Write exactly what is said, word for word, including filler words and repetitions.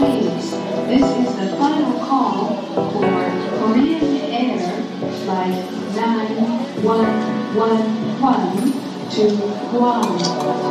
Please, this is the final call for Korean Air Flight nine one one one to Guam.